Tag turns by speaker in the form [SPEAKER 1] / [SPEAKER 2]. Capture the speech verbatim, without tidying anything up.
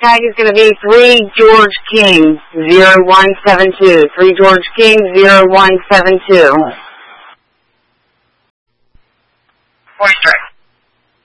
[SPEAKER 1] Tag is going to be three George King, zero one seven two. three George King, zero one seven two.
[SPEAKER 2] Forty strike.